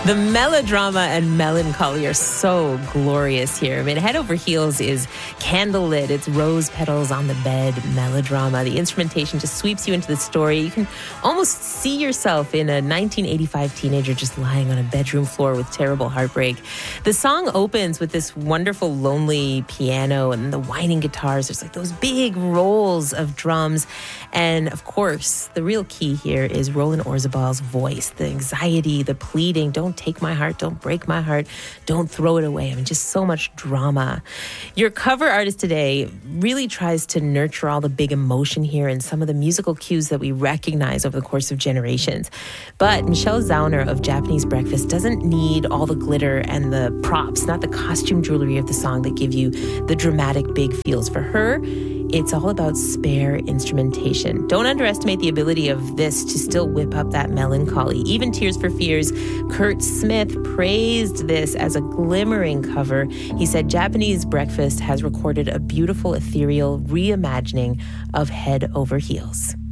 The melodrama and melancholy are so glorious here. I mean, Head Over Heels is candlelit. It's rose petals on the bed, melodrama. The instrumentation just sweeps you into the story. You can almost see yourself in a 1985 teenager just lying on a bedroom floor with terrible heartbreak. The song opens with this wonderful, lonely piano and the whining guitars. There's like those big rolls of drums. And of course, the real key here is Roland Orzabal's voice, the anxiety, the pleading. Don't take my heart. Don't break my heart. Don't throw it away. I mean, just so much drama. Your cover artist today really tries to nurture all the big emotion here and some of the musical cues that we recognize over the course of generations. But Michelle Zauner of Japanese Breakfast doesn't need all the glitter and the props, not the costume jewelry of the song that give you the dramatic big feels. For her, it's all about spare instrumentation. Don't underestimate the ability of this to still whip up that melancholy. Even Tears for Fears' Kurt Smith praised this as a glimmering cover. He said Japanese Breakfast has recorded a beautiful, ethereal reimagining of Head Over Heels.